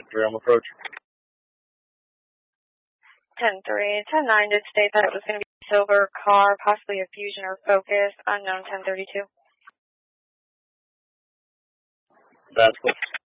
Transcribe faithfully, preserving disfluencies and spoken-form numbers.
three on approach. ten three. ten nine did state that it was going to be a silver car, possibly a Fusion or Focus, unknown ten thirty-two. That's cool.